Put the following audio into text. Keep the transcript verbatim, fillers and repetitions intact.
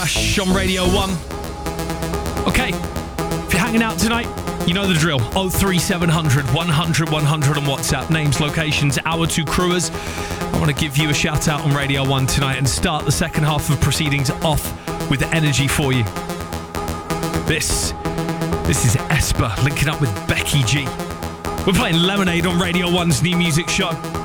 Ash on Radio one. Okay, if you're hanging out tonight, you know the drill. oh three seven hundred, one hundred, one hundred on WhatsApp. Names, locations, hour two crewers. I want to give you a shout out on Radio one tonight and start the second half of proceedings off with the energy for you. This, this is Esper linking up with Becky G. We're playing Lemonade on Radio one's new music show.